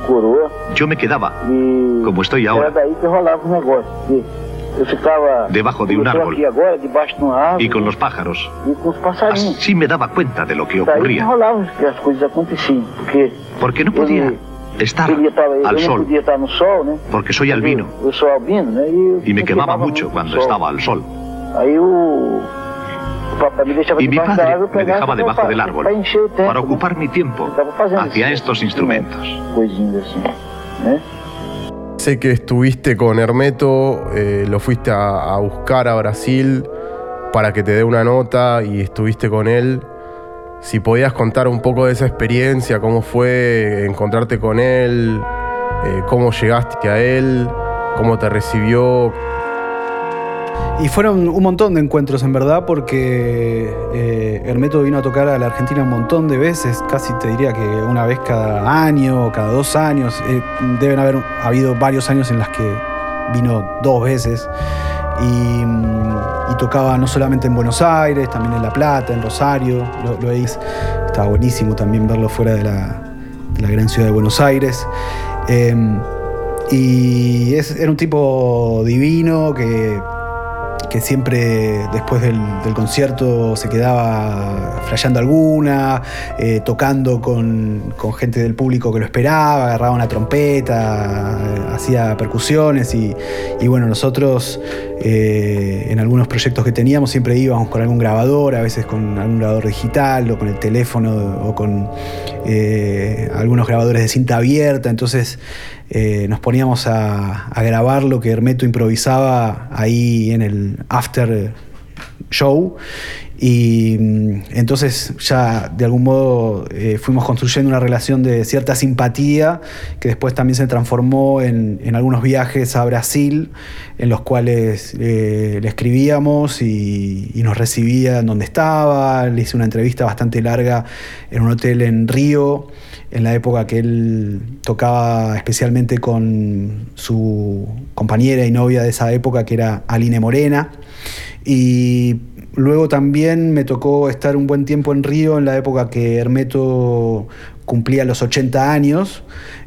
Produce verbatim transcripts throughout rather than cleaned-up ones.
coroa. Yo me quedaba, E como estoy era ahora, daí que rolava os negócios. E eu ficava debajo de un eu tô árbol aqui agora, debaixo de uma árvore, y con los pájaros. e com os passarinhos. Así me daba cuenta de lo que Daí que ocurría, rolava que as coisas aconteciam. Porque porque no podía ele, estar ele tava, eu al não sol, podia estar no sol, né? porque soy albino Eu, eu sou albino, né? E, y me quemaba queimava mucho muito cuando no sol. estaba al sol. Aí o, o papai me deixava Y mi debaixo da padre árvore, me pegava dejaba e debajo para, del árbol para encher o tempo, para né? ocupar mi tiempo Eu tava fazendo hacia esse- estos instrumentos. Coisinhas assim, né? Sé que estuviste con Hermeto, eh, lo fuiste a, a buscar a Brasil para que te dé una nota y estuviste con él. Si podías contar un poco de esa experiencia, cómo fue encontrarte con él, eh, cómo llegaste a él, cómo te recibió. Y fueron un montón de encuentros, en verdad, porque eh, Hermeto vino a tocar a la Argentina un montón de veces, casi te diría que una vez cada año o cada dos años. Eh, deben haber habido varios años en las que vino dos veces. Y, y tocaba no solamente en Buenos Aires, también en La Plata, en Rosario. Lo, lo veis. Estaba buenísimo también verlo fuera de la, de la gran ciudad de Buenos Aires. Eh, y es, era un tipo divino que... que siempre después del, del concierto se quedaba flasheando alguna, eh, tocando con, con gente del público que lo esperaba, agarraba una trompeta, eh, hacía percusiones y, y bueno, nosotros eh, en algunos proyectos que teníamos siempre íbamos con algún grabador, a veces con algún grabador digital o con el teléfono o con eh, algunos grabadores de cinta abierta, entonces Eh, nos poníamos a, a grabar lo que Hermeto improvisaba ahí en el after show y entonces ya de algún modo eh, fuimos construyendo una relación de cierta simpatía que después también se transformó en, en algunos viajes a Brasil en los cuales eh, le escribíamos y, y nos recibía en donde estaba. Le hice una entrevista bastante larga en un hotel en Río en la época que él tocaba especialmente con su compañera y novia de esa época, que era Aline Morena. Y luego también me tocó estar un buen tiempo en Río en la época que Hermeto cumplía los ochenta años.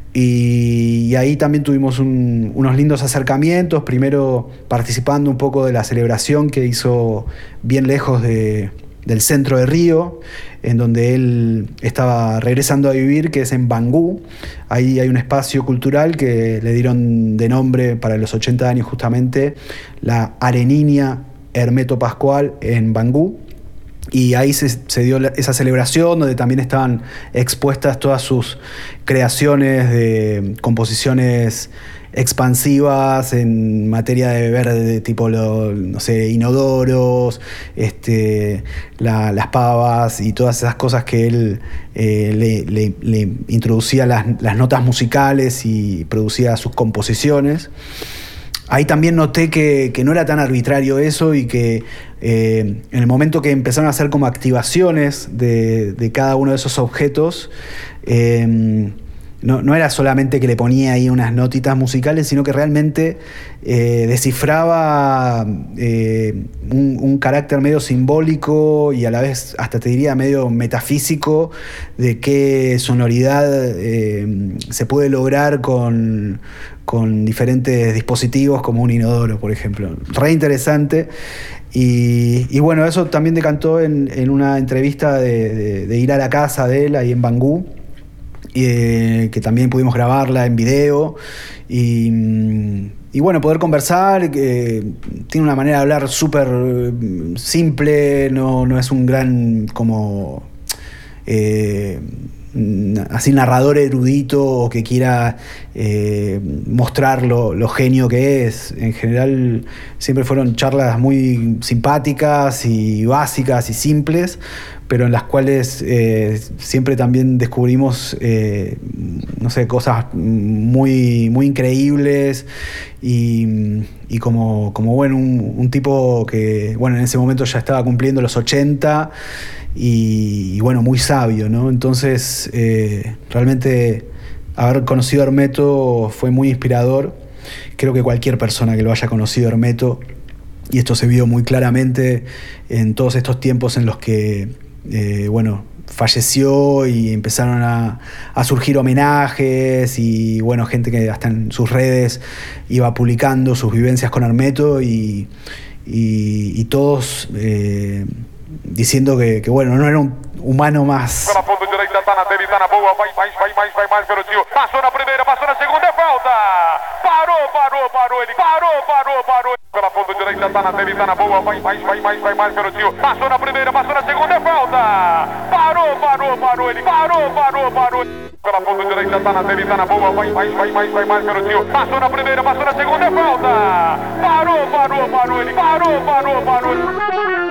Y, y ahí también tuvimos un, unos lindos acercamientos, primero participando un poco de la celebración que hizo bien lejos de, del centro de Río, en donde él estaba regresando a vivir, que es en Bangú. Ahí hay un espacio cultural que le dieron de nombre para los ochenta años justamente, la Areninia Hermeto Pascual en Bangú. Y ahí se, se dio esa celebración donde también estaban expuestas todas sus creaciones de composiciones expansivas en materia de verde, tipo lo, no sé, inodoros, este, la, las pavas y todas esas cosas que él eh, le, le, le introducía las, las notas musicales y producía sus composiciones. Ahí también noté que, que no era tan arbitrario eso y que eh, en el momento que empezaron a hacer como activaciones de, de cada uno de esos objetos, eh, no, no era solamente que le ponía ahí unas notitas musicales, sino que realmente eh, descifraba eh, un, un carácter medio simbólico y a la vez hasta te diría medio metafísico de qué sonoridad eh, se puede lograr con, con diferentes dispositivos como un inodoro, por ejemplo. Re interesante. Y, y bueno, eso también decantó en, en una entrevista de, de, de ir a la casa de él ahí en Bangú, eh, que también pudimos grabarla en video y, y bueno, poder conversar. Eh, tiene una manera de hablar súper simple, no, no es un gran como eh, así narrador erudito o que quiera eh, mostrar lo, lo genio que es. En general siempre fueron charlas muy simpáticas y básicas y simples, pero en las cuales eh, siempre también descubrimos eh, no sé, cosas muy, muy increíbles y, y como, como bueno, un, un tipo que bueno, en ese momento ya estaba cumpliendo los ochenta y, y bueno, muy sabio, ¿no? Entonces eh, realmente haber conocido a Hermeto fue muy inspirador. Creo que cualquier persona que lo haya conocido a Hermeto, y esto se vio muy claramente en todos estos tiempos en los que Eh, bueno, falleció y empezaron a, a surgir homenajes y bueno, gente que hasta en sus redes iba publicando sus vivencias con Hermeto y, y, y todos eh, diciendo que, que bueno, no era un humano más. Pela ponta direita, tá na dele, tá na boa, vai, vai, vai mais, vai mais, garotinho. Passou na primeira, passou na segunda, é falta. Parou, parou, parou, ele parou, parou, parou. Pela ponta direita, tá na dele, tá na boa, vai, vai, vai mais, vai mais, garotinho. Passou na primeira, passou na segunda, é falta. Parou, parou, parou, ele parou, parou, parou. Pela ponta direita, tá na dele, tá na boa, vai, vai, vai mais, vai mais, garotinho. Passou na primeira, passou na segunda, é falta. Parou, parou, parou, ele parou, parou, parou.